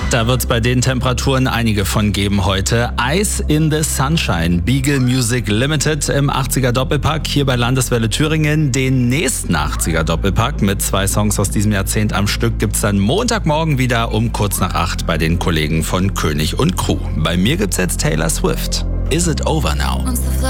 Da wird es bei den Temperaturen einige von geben heute. Ice in the Sunshine, Beagle Music Limited im 80er Doppelpack hier bei Landeswelle Thüringen. Den nächsten 80er Doppelpack mit 2 Songs aus diesem Jahrzehnt am Stück gibt's dann Montagmorgen wieder um kurz nach 8 bei den Kollegen von König und Crew. Bei mir gibt's jetzt Taylor Swift. Is it over now?